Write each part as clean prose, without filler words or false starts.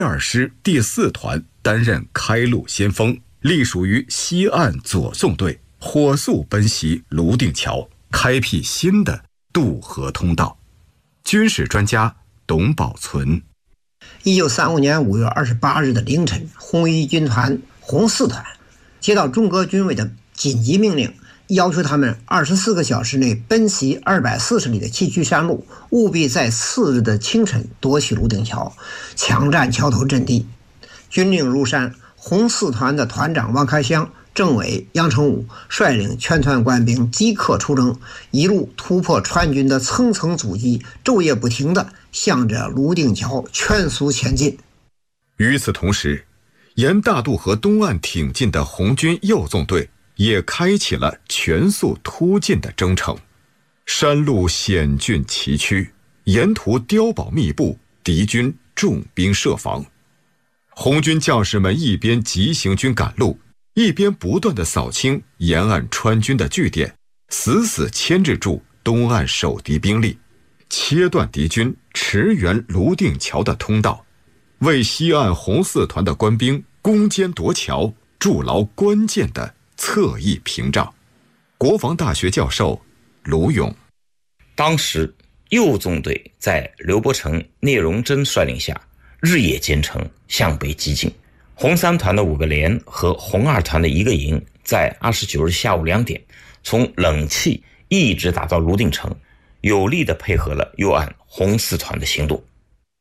2师第4团担任开路先锋，隶属于西岸左纵队，火速奔袭泸定桥，开辟新的渡河通道。军事专家董宝存 ：1935年5月28日的凌晨，红一军团红4团接到中国军委的紧急命令，要求他们24个小时内奔袭240里的崎岖山路，务必在次日的清晨夺取泸定桥，抢占桥头阵地。军令如山，红4团的团长王开湘、政委杨成武率领全团官兵即刻出征，一路突破川军的层层阻击，昼夜不停地向着泸定桥全速前进。 与此同时，沿大渡河东岸挺进的红军右纵队也开启了全速突进的征程。山路险峻崎岖，沿途碉堡密布，敌军重兵设防。红军将士们一边急行军赶路，一边不断地扫清沿岸川军的据点，死死牵制住东岸守敌兵力，切断敌军驰援泸定桥的通道，为西岸红4团的官兵攻坚夺桥筑牢关键的侧翼屏障。国防大学教授卢勇： 当时右纵队在刘伯承、聂荣臻率领下日夜兼程向北激进，红3团的5个连和红2团的1个营在29日下午2点从冷气一直打到泸定城，有力地配合了右岸红4团的行动。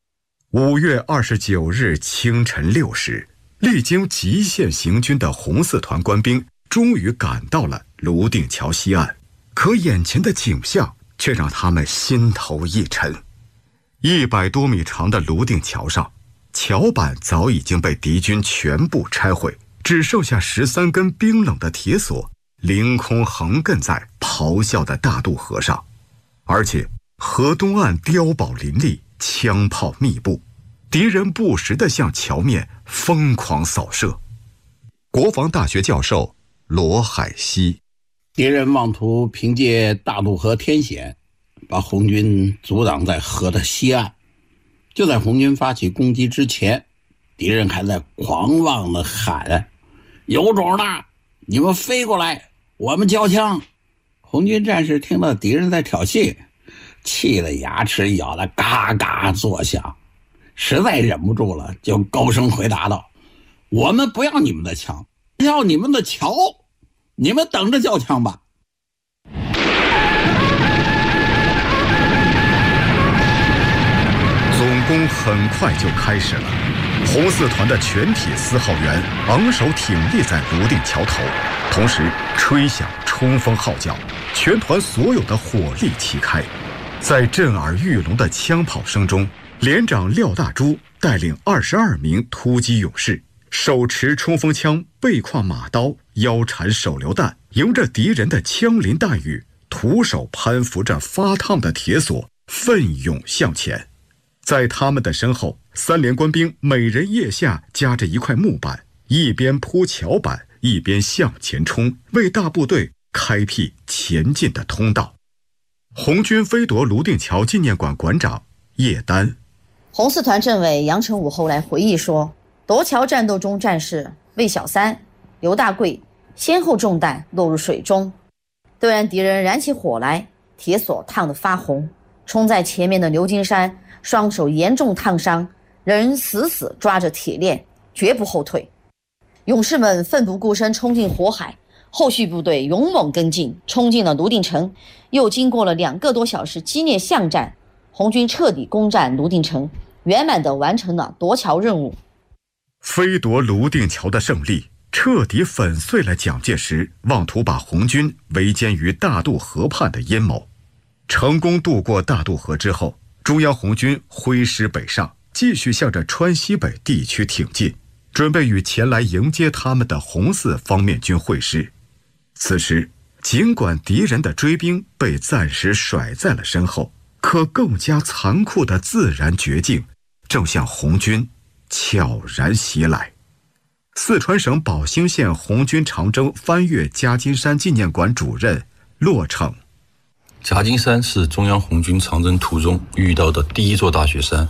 5月29日清晨6时，历经极限行军的红4团官兵终于赶到了泸定桥西岸，可眼前的景象却让他们心头一沉。100多米长的泸定桥上，桥板早已经被敌军全部拆毁，只剩下13根冰冷的铁索凌空横亘在咆哮的大渡河上，而且河东岸碉堡林立，枪炮密布，敌人不时地向桥面疯狂扫射。国防大学教授罗海西： 敌人妄图凭借大渡河天险把红军阻挡在河的西岸。就在红军发起攻击之前，敌人还在狂妄地喊：有种的，你们飞过来，我们交枪。红军战士听到敌人在挑衅，气得牙齿咬得嘎嘎作响，实在忍不住了，就高声回答道：我们不要你们的枪，要你们的桥，你们等着交枪吧。 总攻很快就开始了，红4团的全体4号员昂首挺立在泸定桥头，同时吹响冲锋号角，全团所有的火力齐开。在震耳欲聋的枪炮声中，连长廖大珠带领22名突击勇士，手持冲锋枪，背挎马刀，腰缠手榴弹，迎着敌人的枪林弹雨，徒手攀扶着发烫的铁索，奋勇向前。在他们的身后，3连官兵每人腋下夹着一块木板，一边铺桥板，一边向前冲，为大部队开辟前进的通道。红军飞夺泸定桥纪念馆馆长叶丹： 红4团政委杨成武后来回忆说，夺桥战斗中战士魏小三、刘大贵先后中弹落入水中，对岸敌人燃起火来，铁索烫得发红，冲在前面的刘金山双手严重烫伤，仍死死抓着铁链，绝不后退。勇士们奋不顾身冲进火海，后续部队勇猛跟进，冲进了泸定城。又经过了2个多小时激烈巷战，红军彻底攻占泸定城，圆满地完成了夺桥任务。 飞夺泸定桥的胜利彻底粉碎了蒋介石妄图把红军围歼于大渡河畔的阴谋。成功渡过大渡河之后，中央红军挥师北上，继续向着川西北地区挺进，准备与前来迎接他们的红4方面军会师。此时，尽管敌人的追兵被暂时甩在了身后，可更加残酷的自然绝境正向红军悄然袭来。四川省宝兴县红军长征翻越夹金山纪念馆主任骆骋： 夹金山是中央红军长征途中遇到的第一座大雪山，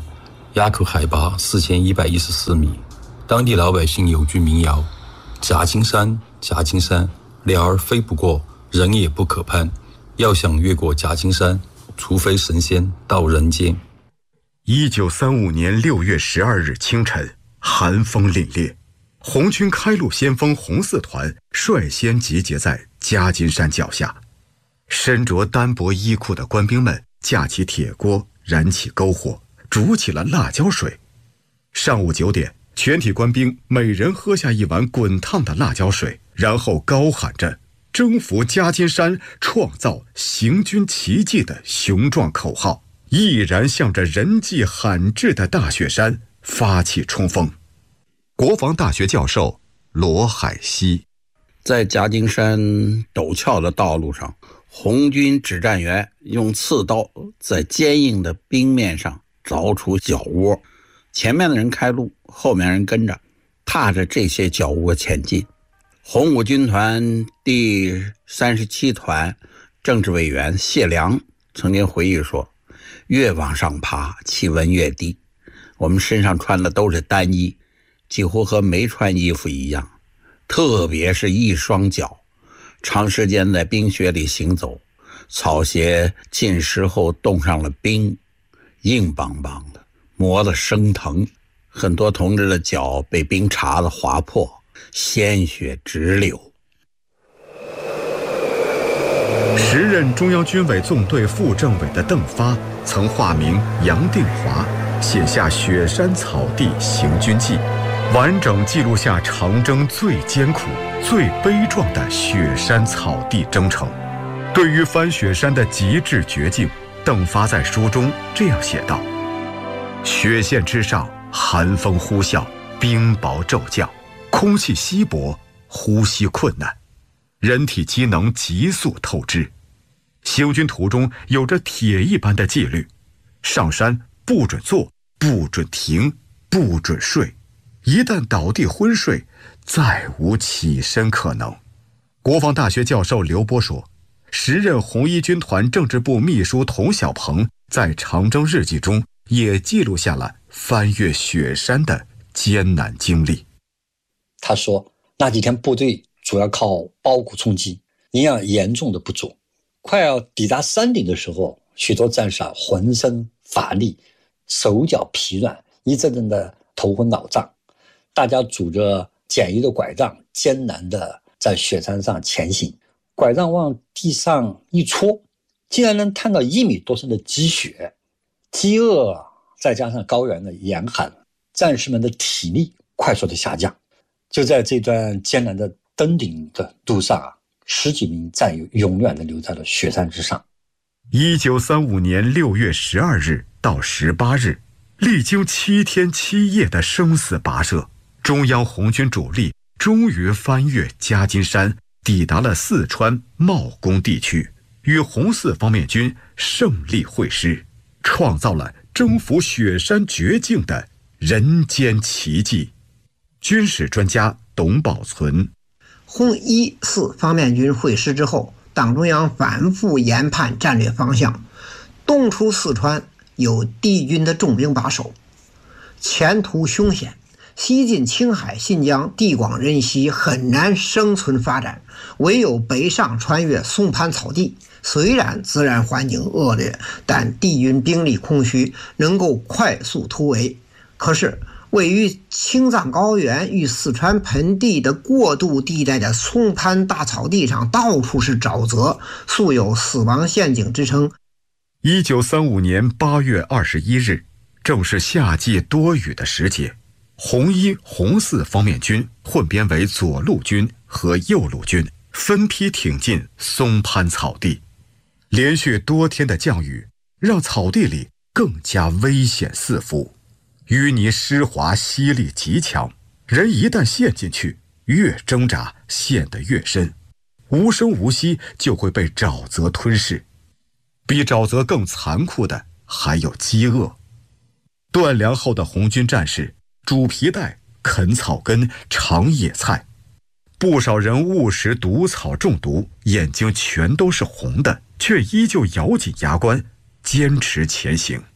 垭口海拔4114米，当地老百姓有句民谣：夹金山，夹金山，鸟儿飞不过，人也不可攀。要想越过夹金山，除非神仙到人间。 1935年6月12日清晨，寒风凛冽，红军开路先锋红四团率先集结在夹金山脚下。身着单薄衣裤的官兵们架起铁锅，燃起篝火，煮起了辣椒水。上午9点，全体官兵每人喝下一碗滚烫的辣椒水，然后高喊着征服夹金山，创造行军奇迹的雄壮口号，毅然向着人迹罕至的大雪山发起冲锋。国防大学教授罗海西： 在夹金山陡峭的道路上，红军指战员用刺刀在坚硬的冰面上凿出脚窝，前面的人开路，后面人跟着，踏着这些脚窝前进。红五军团第37团政治委员谢良曾经回忆说，越往上爬，气温越低，我们身上穿的都是单衣，几乎和没穿衣服一样，特别是一双脚，长时间在冰雪里行走，草鞋浸湿后冻上了冰，硬邦邦的，磨得生疼。很多同志的脚被冰碴子划破，鲜血直流。 时任中央军委纵队副政委的邓发曾化名杨定华，写下《雪山草地行军记》，完整记录下长征最艰苦、最悲壮的雪山草地征程。对于翻雪山的极致绝境，邓发在书中这样写道：雪线之上，寒风呼啸，冰雹骤降，空气稀薄，呼吸困难，人体机能急速透支。行军途中有着铁一般的纪律，上山不准坐，不准停，不准睡，一旦倒地昏睡，再无起身可能。国防大学教授刘波说，时任红一军团政治部秘书童小鹏在长征日记中也记录下了翻越雪山的艰难经历。 他说，那几天部队主要靠包谷充饥，营养严重的不足，快要抵达山顶的时候，许多战士浑身乏力，手脚疲软，一阵阵的头昏脑胀。大家拄着简易的拐杖，艰难的在雪山上前行，拐杖往地上一戳，竟然能探到1米多深的积雪。饥饿再加上高原的严寒，战士们的体力快速的下降。就在这段艰难的登顶的路上10几名战友永远的留在了雪山之上。 1935年6月12日到18日，历经7天7夜的生死跋涉，中央红军主力终于翻越夹金山，抵达了四川茂工地区，与红四方面军胜利会师，创造了征服雪山绝境的人间奇迹。军事专家董宝存： 红一四方面军会师之后，党中央反复研判战略方向，东出四川有敌军的重兵把守，前途凶险，西进青海、新疆地广人稀，很难生存发展，唯有北上穿越松潘草地。虽然自然环境恶劣，但敌军兵力空虚，能够快速突围。可是位于青藏高原与四川盆地的过渡地带的松潘大草地上，到处是沼泽，素有死亡陷阱之称。 1935年8月21日，正是夏季多雨的时节，红一、红四方面军混编为左路军和右路军，分批挺进松潘草地。连续多天的降雨让草地里更加危险四伏，淤泥湿滑，吸力极强，人一旦陷进去，越挣扎陷得越深，无声无息就会被沼泽吞噬。比沼泽更残酷的还有饥饿。断粮后的红军战士煮皮带、啃草根、尝野菜，不少人误食毒草中毒，眼睛全都是红的，却依旧咬紧牙关坚持前行。